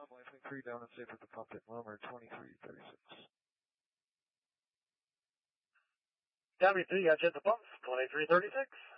Lifelink 3 down and safe at the pump at Wilmer 2336. Copy 3, got you at the pumps, 2336.